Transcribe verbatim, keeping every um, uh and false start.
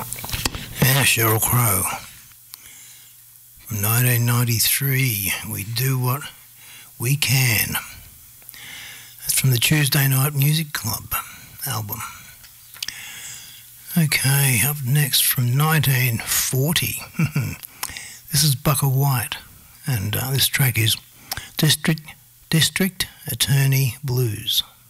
Yeah, Sheryl Crow. From nineteen ninety-three, We Do What We Can. That's from the Tuesday Night Music Club album. Okay, up next from nineteen forty. This is Bukka White, and uh, this track is District District Attorney Blues.